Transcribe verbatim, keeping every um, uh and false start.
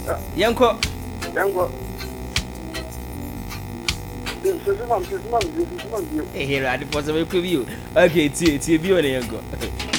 Yanko. Yanko. This is one, this is one, this is one. Here, I deposit my preview. Okay, T, T, be on the Yanko.